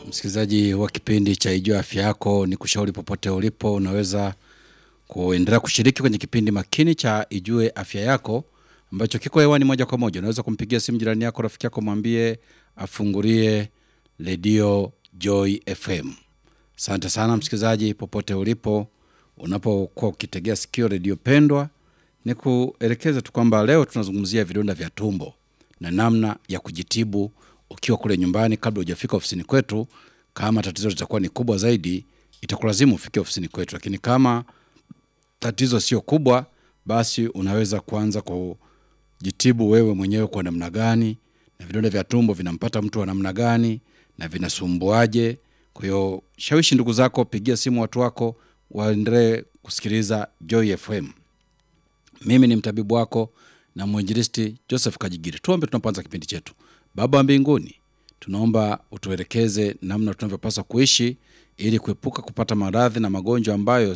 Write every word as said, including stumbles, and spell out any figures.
Msikilizaji wa kipindi cha Ijue Afya Yako, ni kushauri popote ulipo unaweza kuendelea kushiriki kwenye kipindi makini cha Ijue Afya Yako ambacho kiko hewani moja kwa moja. Unaweza kumpigia simu jirani yako, rafiki yako, mwambie afungulie Radio Joy F M. Asante sana msikilizaji popote ulipo unapokuwa ukitegea sikio radio pendwa. Nikuelekeza tu kwamba leo tunazungumzia vidonda vya tumbo na namna ya kujitibu ukiwa kule nyumbani kabla hujafika ofisini kwetu. Kama tatizo litakuwa ni kubwa zaidi, itakulazimu ufike ofisini kwetu, lakini kama tatizo sio kubwa, basi unaweza kuanza kujitibu wewe mwenyewe kwa namna gani, na vidonda vya tumbo vinampata mtu wa namna gani na vinasumbuaje. Kwa hiyo shawishi ndugu zako, pigia simu watu wako waendelee kusikiliza Joy F M. Mimi ni mtabibu wako na mwinjilisti Joseph Kajigiri. Tuombe tunapoanza kipindi chetu. Baba wa mbinguni, tunaomba utuelekeze namna tunavyopaswa kuishi ili kuepuka kupata maradhi na magonjwa ambayo